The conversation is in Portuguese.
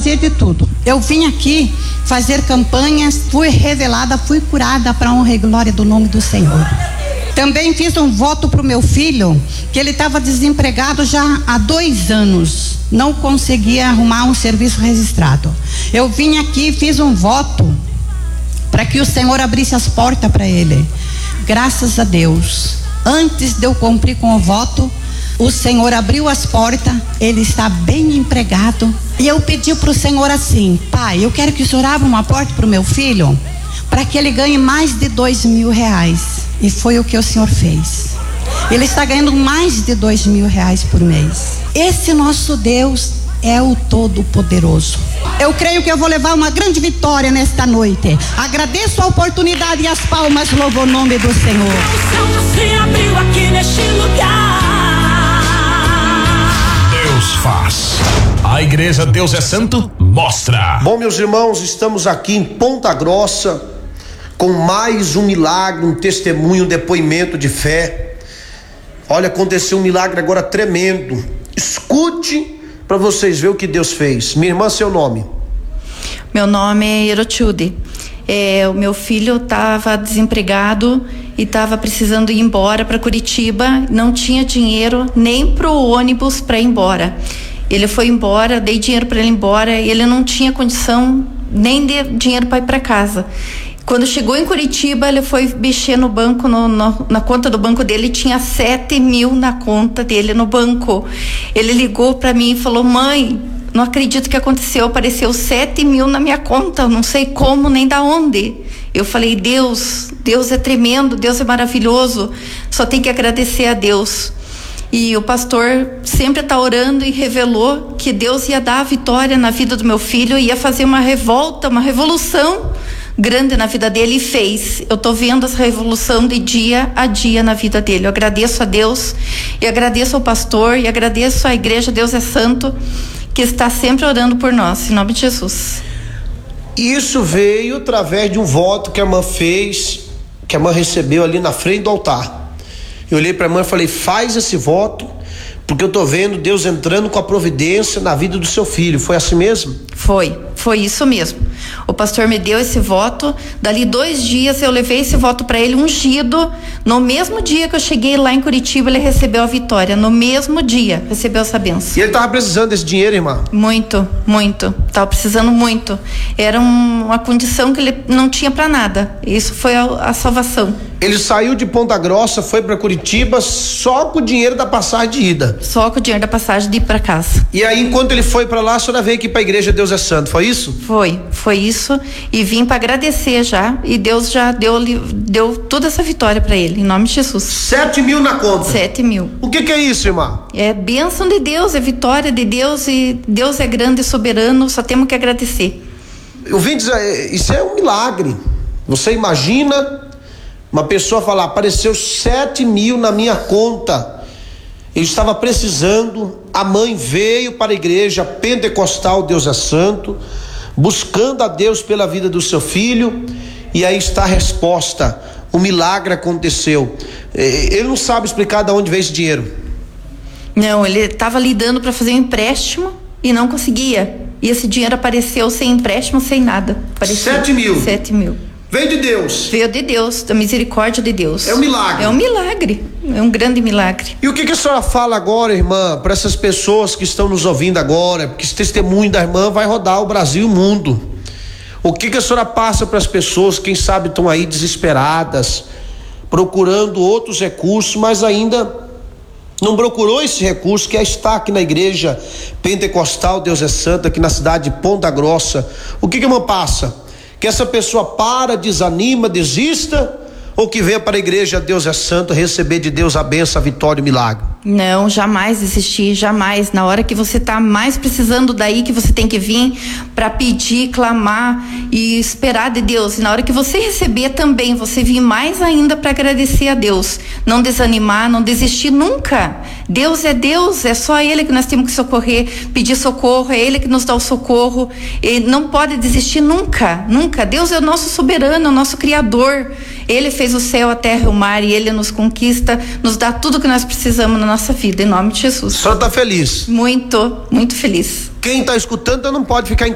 fazia de tudo. Eu vim aqui fazer campanhas, fui revelada, fui curada para a honra e glória do nome do Senhor. Também fiz um voto para o meu filho, que ele estava desempregado já há 2 anos, não conseguia arrumar um serviço registrado. Eu vim aqui e fiz um voto para que o Senhor abrisse as portas para ele. Graças a Deus, antes de eu cumprir com o voto, o Senhor abriu as portas, ele está bem empregado. E eu pedi para o Senhor assim: Pai, eu quero que o Senhor abra uma porta para o meu filho, para que ele ganhe mais de R$2.000. E foi o que o Senhor fez. Ele está ganhando mais de R$2.000 por mês. Esse nosso Deus é o Todo-Poderoso. Eu creio que eu vou levar uma grande vitória nesta noite. Agradeço a oportunidade e as palmas, louvo o nome do Senhor. O céu se abriu aqui neste lugar. Deus faz. A igreja Deus é Santo mostra. Bom, meus irmãos, estamos aqui em Ponta Grossa com mais um milagre, um testemunho, um depoimento de fé. Olha, aconteceu um milagre agora tremendo. Escute para vocês verem o que Deus fez. Minha irmã, seu nome? Meu nome é Erotilde. O meu filho estava desempregado e estava precisando ir embora para Curitiba. Não tinha dinheiro nem pro ônibus para ir embora. Ele foi embora, dei dinheiro para ele ir embora. E ele não tinha condição nem de dinheiro para ir para casa. Quando chegou em Curitiba, ele foi mexer no banco, na conta do banco dele, tinha 7.000 na conta dele no banco. Ele ligou para mim e falou: mãe, não acredito que aconteceu, apareceu 7.000 na minha conta, não sei como nem da onde. Eu falei: Deus é tremendo, Deus é maravilhoso, só tem que agradecer a Deus. E o pastor sempre está orando e revelou que Deus ia dar a vitória na vida do meu filho, ia fazer uma revolta, uma revolução grande na vida dele, e fez. Eu tô vendo essa revolução de dia a dia na vida dele. Eu agradeço a Deus e agradeço ao pastor e agradeço à igreja Deus é Santo, que está sempre orando por nós, em nome de Jesus. Isso veio através de um voto que a irmã fez, que a irmã recebeu ali na frente do altar. Eu olhei para a irmã e falei: faz esse voto, porque eu tô vendo Deus entrando com a providência na vida do seu filho. Foi assim mesmo? Foi isso mesmo. O pastor me deu esse voto, dali 2 dias eu levei esse voto para ele ungido. No mesmo dia que eu cheguei lá em Curitiba, ele recebeu a vitória. No mesmo dia, recebeu essa bênção. E ele tava precisando desse dinheiro, irmã? Muito. Tava precisando muito. Era uma condição que ele não tinha para nada. Isso foi a salvação. Ele saiu de Ponta Grossa, foi para Curitiba só com o dinheiro da passagem de ida? Só com o dinheiro da passagem de ir para casa. E aí, enquanto ele foi para lá, a senhora veio aqui para a igreja Deus é Santo, foi isso? Foi isso, e vim para agradecer já, e Deus já deu toda essa vitória para ele, em nome de Jesus. 7.000 na conta? 7.000. O que é isso, irmã? É bênção de Deus, é vitória de Deus, e Deus é grande e soberano, só temos que agradecer. Eu vim dizer, isso é um milagre. Você imagina uma pessoa falar: apareceu 7.000 na minha conta. Eu estava precisando, a mãe veio para a igreja pentecostal Deus é Santo, buscando a Deus pela vida do seu filho, e aí está a resposta, o milagre aconteceu. Ele não sabe explicar de onde veio esse dinheiro. Não, ele estava lidando para fazer um empréstimo e não conseguia, e esse dinheiro apareceu sem empréstimo, sem nada. 7.000? 7.000. Veio de Deus? Veio de Deus, da misericórdia de Deus. É um milagre? É um milagre, é um grande milagre. E o que a senhora fala agora, irmã, para essas pessoas que estão nos ouvindo agora, porque esse testemunho da irmã vai rodar o Brasil e o mundo. O que a senhora passa para as pessoas, quem sabe estão aí desesperadas, procurando outros recursos, mas ainda não procurou esse recurso, que é estar aqui na igreja pentecostal Deus é Santo, aqui na cidade de Ponta Grossa. O que a irmã passa? Que essa pessoa para, desanima, desista, ou que venha para a igreja Deus é Santo receber de Deus a bênção, a vitória e o milagre? Não, jamais desistir, jamais. Na hora que você está mais precisando, daí que você tem que vir para pedir, clamar e esperar de Deus. E na hora que você receber também, você vir mais ainda para agradecer a Deus. Não desanimar, não desistir nunca. Deus, é só Ele que nós temos que socorrer, pedir socorro, é Ele que nos dá o socorro. Ele não pode desistir nunca, nunca. Deus é o nosso soberano, é o nosso Criador. Ele fez o céu, a terra e o mar, e Ele nos conquista, nos dá tudo que nós precisamos na nossa vida, em nome de Jesus. A senhora está feliz? Muito, muito feliz. Quem está escutando não pode ficar em